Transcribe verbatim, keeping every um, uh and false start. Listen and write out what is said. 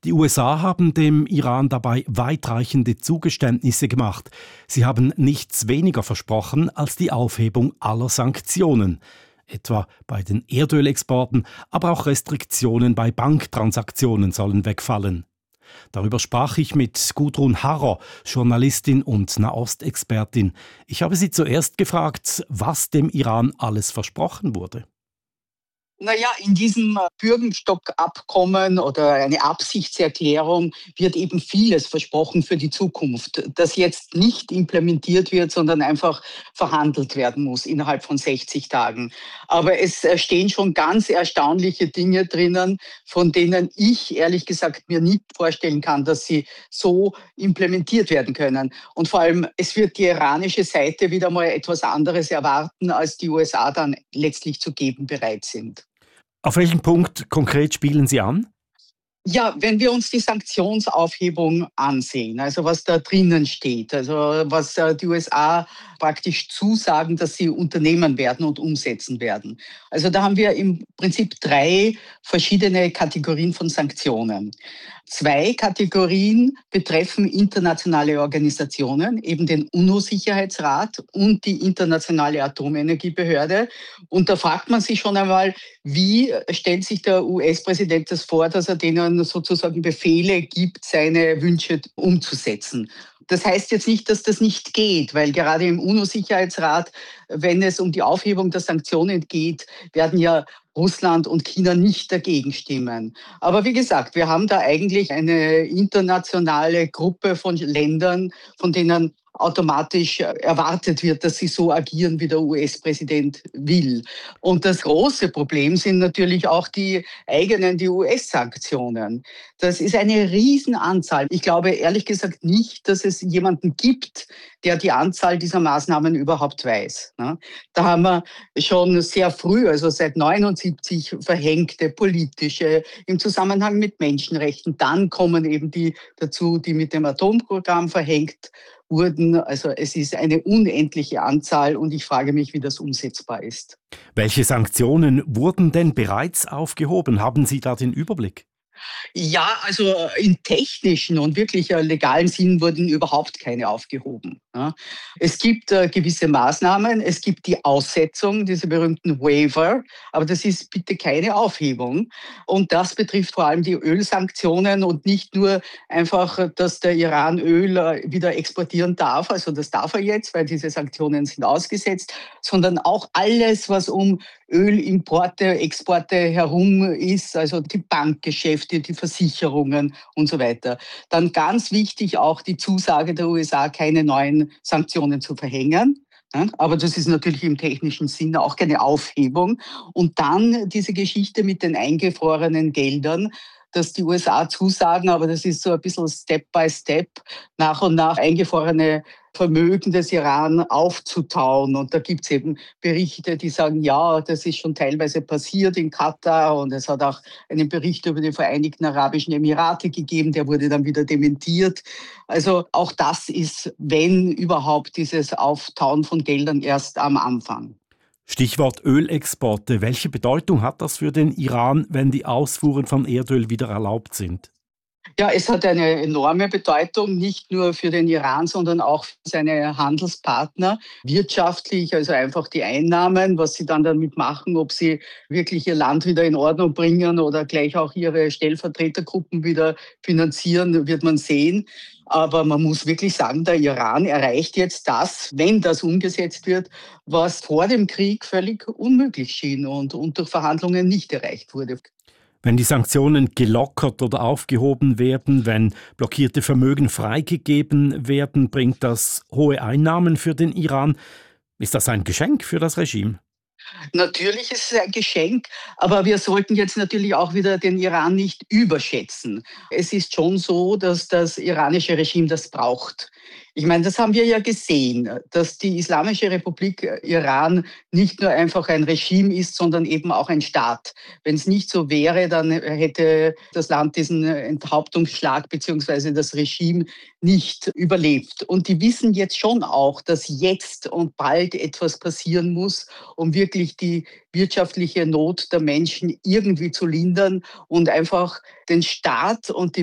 Die U S A haben dem Iran dabei weitreichende Zugeständnisse gemacht. Sie haben nichts weniger versprochen als die Aufhebung aller Sanktionen. Etwa bei den Erdölexporten, aber auch Restriktionen bei Banktransaktionen sollen wegfallen. Darüber sprach ich mit Gudrun Harrer, Journalistin und Nahostexpertin. Ich habe sie zuerst gefragt, was dem Iran alles versprochen wurde. Naja, in diesem Bürgenstock-Abkommen oder eine Absichtserklärung wird eben vieles versprochen für die Zukunft, das jetzt nicht implementiert wird, sondern einfach verhandelt werden muss innerhalb von sechzig Tagen. Aber es stehen schon ganz erstaunliche Dinge drinnen, von denen ich ehrlich gesagt mir nicht vorstellen kann, dass sie so implementiert werden können. Und vor allem, es wird die iranische Seite wieder mal etwas anderes erwarten, als die U S A dann letztlich zu geben bereit sind. Auf welchen Punkt konkret spielen Sie an? Ja, wenn wir uns die Sanktionsaufhebung ansehen, also was da drinnen steht, also was äh, die U S A praktisch zusagen, dass sie unternehmen werden und umsetzen werden. Also da haben wir im Prinzip drei verschiedene Kategorien von Sanktionen. Zwei Kategorien betreffen internationale Organisationen, eben den UNO-Sicherheitsrat und die Internationale Atomenergiebehörde. Und da fragt man sich schon einmal, wie stellt sich der U S-Präsident das vor, dass er denen sozusagen Befehle gibt, seine Wünsche umzusetzen? Das heißt jetzt nicht, dass das nicht geht, weil gerade im UNO-Sicherheitsrat, wenn es um die Aufhebung der Sanktionen geht, werden ja Russland und China nicht dagegen stimmen. Aber wie gesagt, wir haben da eigentlich eine internationale Gruppe von Ländern, von denen automatisch erwartet wird, dass sie so agieren, wie der U S-Präsident will. Und das große Problem sind natürlich auch die eigenen, die U S-Sanktionen. Das ist eine Riesenanzahl. Ich glaube ehrlich gesagt nicht, dass es jemanden gibt, der die Anzahl dieser Maßnahmen überhaupt weiß. Da haben wir schon sehr früh, also seit neunundsiebzig, verhängte politische im Zusammenhang mit Menschenrechten. Dann kommen eben die dazu, die mit dem Atomprogramm verhängt wurden. Also es ist eine unendliche Anzahl und ich frage mich, wie das umsetzbar ist. Welche Sanktionen wurden denn bereits aufgehoben? Haben Sie da den Überblick? Ja, also im technischen und wirklich legalen Sinn wurden überhaupt keine aufgehoben. Es gibt gewisse Maßnahmen, es gibt die Aussetzung, diese berühmten Waiver, aber das ist bitte keine Aufhebung. Und das betrifft vor allem die Ölsanktionen und nicht nur einfach, dass der Iran Öl wieder exportieren darf, also das darf er jetzt, weil diese Sanktionen sind ausgesetzt, sondern auch alles, was um Ölimporte, Exporte herum ist, also die Bankgeschäfte, die Versicherungen und so weiter. Dann ganz wichtig auch die Zusage der U S A, keine neuen Sanktionen zu verhängen. Aber das ist natürlich im technischen Sinne auch keine Aufhebung. Und dann diese Geschichte mit den eingefrorenen Geldern, dass die U S A zusagen, aber das ist so ein bisschen Step by Step, nach und nach eingefrorene Vermögen des Iran aufzutauen. Und da gibt es eben Berichte, die sagen, ja, das ist schon teilweise passiert in Katar. Und es hat auch einen Bericht über die Vereinigten Arabischen Emirate gegeben, der wurde dann wieder dementiert. Also auch das ist, wenn überhaupt, dieses Auftauen von Geldern erst am Anfang. Stichwort Ölexporte. Welche Bedeutung hat das für den Iran, wenn die Ausfuhren von Erdöl wieder erlaubt sind? Ja, es hat eine enorme Bedeutung, nicht nur für den Iran, sondern auch für seine Handelspartner. Wirtschaftlich, also einfach die Einnahmen, was sie dann damit machen, ob sie wirklich ihr Land wieder in Ordnung bringen oder gleich auch ihre Stellvertretergruppen wieder finanzieren, wird man sehen. Aber man muss wirklich sagen, der Iran erreicht jetzt das, wenn das umgesetzt wird, was vor dem Krieg völlig unmöglich schien und, und durch Verhandlungen nicht erreicht wurde. Wenn die Sanktionen gelockert oder aufgehoben werden, wenn blockierte Vermögen freigegeben werden, bringt das hohe Einnahmen für den Iran. Ist das ein Geschenk für das Regime? Natürlich ist es ein Geschenk, aber wir sollten jetzt natürlich auch wieder den Iran nicht überschätzen. Es ist schon so, dass das iranische Regime das braucht. Ich meine, das haben wir ja gesehen, dass die Islamische Republik Iran nicht nur einfach ein Regime ist, sondern eben auch ein Staat. Wenn es nicht so wäre, dann hätte das Land diesen Enthauptungsschlag bzw. das Regime nicht überlebt. Und die wissen jetzt schon auch, dass jetzt und bald etwas passieren muss, um wirklich die wirtschaftliche Not der Menschen irgendwie zu lindern und einfach den Staat und die